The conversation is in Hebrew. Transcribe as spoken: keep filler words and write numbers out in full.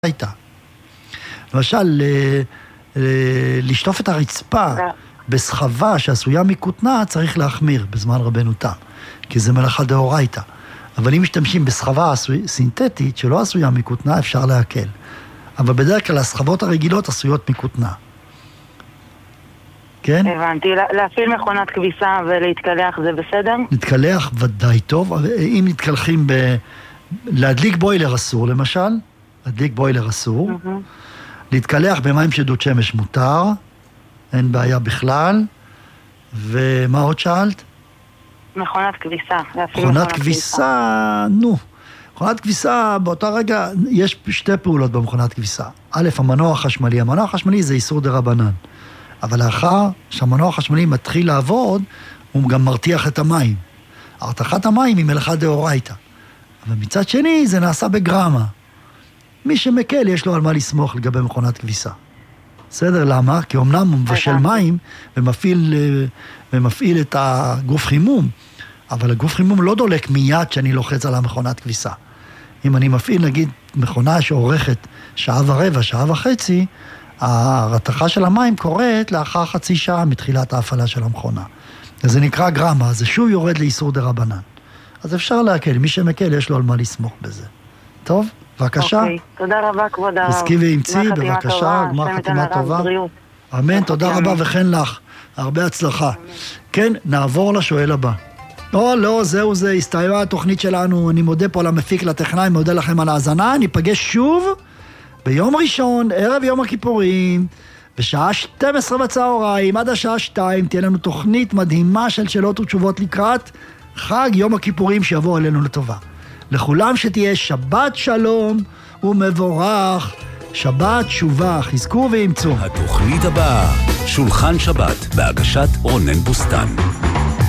הייתה. למשל, לשטוף את הרצפה בסחבה שעשויה מכותנה, צריך להחמיר בזמן רבנו תם, כי זה מלאכה דאורייתא. אבל אם משתמשים בסחבה סינתטית שלא עשויה מכותנה, אפשר להקל. אבל בדרך כלל הסחבות הרגילות עשויות מכותנה. כן? הבנתי. להפעיל מכונת כביסה ולהתקלח זה בסדר? להתקלח ודאי טוב. אם מתקלחים ב... להדליק בוילר אסור, למשל. להדליק בוילר אסור. Mm-hmm. להתקלח במים שדות שמש מותר. אין בעיה בכלל. ומה עוד שאלת? מכונת כביסה. מכונת כביסה, נו. מכונת כביסה, באותה רגע, יש שתי פעולות במכונת כביסה. א', המנוע החשמלי. המנוע החשמלי זה איסור דרבנן. אבל לאחר שהמנוע החשמלי מתחיל לעבוד, הוא גם מרתיח את המים. הרתחת המים היא מלאכה דאורייתא. אבל מצד שני, זה נעשה בגרמה. מי שמקל, יש לו על מה לסמוך לגבי מכונת כביסה. בסדר, למה? כי אמנם הוא מבשל מים ומפעיל, ומפעיל את הגוף חימום, אבל הגוף חימום לא דולק מיד שאני לוחץ על המכונת כביסה. אם אני מפעיל, נגיד, מכונה שעורכת שעה ורבע, שעה וחצי, הרתחה של המים קורית לאחר חצי שעה מתחילת ההפעלה של המכונה. אז זה נקרא גרמה, זה שוב יורד לאיסור דרבנן. אז אפשר להקל, מי שמקל יש לו על מה לסמוך בזה. טוב? בבקשה. אוקיי, תודה רבה כבוד הרב. תסקי ואמצי, בבקשה, גמר חתימה טובה. אמן, תודה רבה וכן לך. הרבה הצלחה. כן, נעבור לשואל הבא. לא, לא, זהו זה, הסתיימה התוכנית שלנו, אני מודה פה למפיק, לטכנאי, מודה לכם על ההאזנה, ניפגש שוב ביום ראשון, ערב יום הכיפורים, בשעה שתים עשרה בצהריים, עד השעה שתיים, תהיה לנו תוכנית מדהימה של שאלות ותשובות לקראת חג יום הכיפורים שיבוא אלינו לטובה. לכולם שתהיה שבת שלום ומבורך, שבת תשובה, חזקו ואמצו. התוכנית הבאה, שולחן שבת, בהגשת רונן בוסטן.